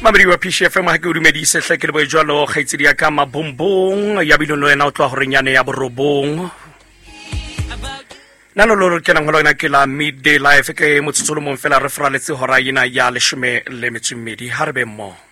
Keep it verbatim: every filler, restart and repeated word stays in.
Mamedi wa P S F M ha ke o dumedise hle ke le boe jwalo kgaitsedi ya ka mabombong ya bilono ena o tloa ho renyane ya borobong nalo lo ke nang ho lona ke la midday live ke motsotsolo mo fela re fraletse hora ina ya leshome le metso mmedi ha re be mo